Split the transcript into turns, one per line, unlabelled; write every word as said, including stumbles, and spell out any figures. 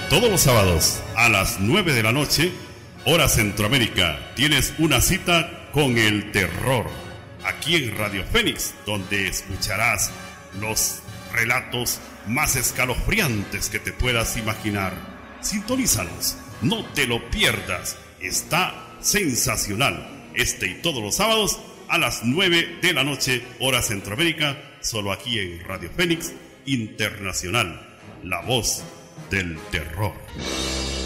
Todos los sábados a las nueve de la noche, hora Centroamérica, tienes una cita con el terror. Aquí en Radio Fénix, donde escucharás los relatos más escalofriantes que te puedas imaginar. Sintonízalos, no te lo pierdas. Está sensacional. Este y todos los sábados a las nueve de la noche, hora Centroamérica, solo aquí en Radio Fénix Internacional, la voz del terror.